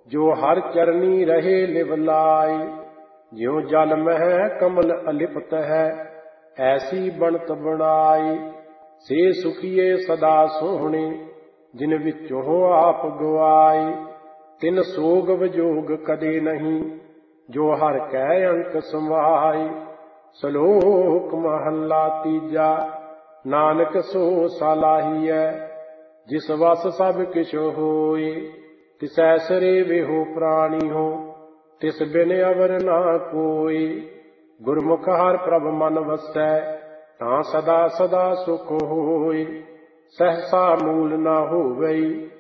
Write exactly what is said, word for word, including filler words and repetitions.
ਜੋ ਹਰ ਚਰਨੀ ਰਹੇ ਲਿਵ ਲਾਇ। ਜਿਉ ਜਲ ਮਹਿ ਕਮਲ ਅਲਿਪਤ ਹੈ, ਐਸੀ ਬਣਤ ਬਣਾਈ। ਸੇ ਸੁਖੀਏ ਸਦਾ ਸੋਹਣੇ, ਜਿਨ ਵਿੱਚੋਂ ਆਪ ਗਵਾਈ। ਤਿਨ ਸੋਗ ਵਿਜੋਗ ਕਦੇ ਨਹੀਂ, ਜੋ ਹਰ ਕੈ ਅੰਕ ਸਮਾਈ। ਸਲੋਕ ਮਹੱਲਾ ਤੀਜਾ। ਨਾਨਕ ਸੋ ਸਲਾਹੀਐ, ਜਿਸ ਵਸ ਸਭ ਕਿਛ ਹੋਏ। ਤਿਸੈ ਸਰੇ ਵੇਹੋ ਪ੍ਰਾਣੀ ਹੋ, ਤਿਸ ਬਿਨ ਅਵਰ ਨਾ ਕੋਈ। ਗੁਰਮੁਖ ਹਰਿ ਪ੍ਰਭ ਮਨ ਵਸੈ, ਤਾਂ ਸਦਾ ਸਦਾ ਸੁਖ ਹੋਇ। ਸਹਸਾ ਮੂਲ ਨਾ ਹੋਵਈ,